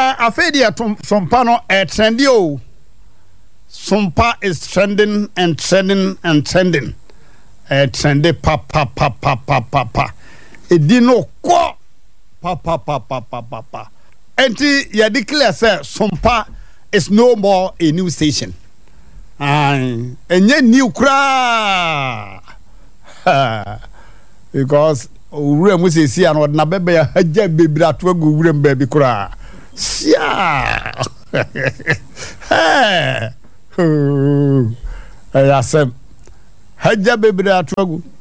Afedia Sompa no trendy o. Sompa is trending and trending and trending. Trendy pa. Edino kwa pa. Enti ya declare say Sompa is no more a new station. Enye new kra. Because ure mu sesi an na bebe ya haja bebra to agu ure mbabi kra. Sia. Ayasem haja bebra to agu